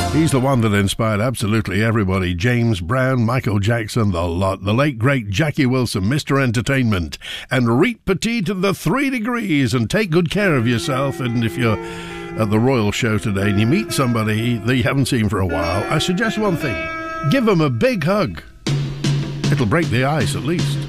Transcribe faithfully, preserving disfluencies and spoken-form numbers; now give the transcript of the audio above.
He's the one that inspired absolutely everybody. James Brown, Michael Jackson, the lot. The late, great Jackie Wilson, Mister Entertainment. And Reet Petite and the Three Degrees. And take good care of yourself. And if you're at the Royal Show today and you meet somebody that you haven't seen for a while, I suggest one thing. Give them a big hug. It'll break the ice, at least.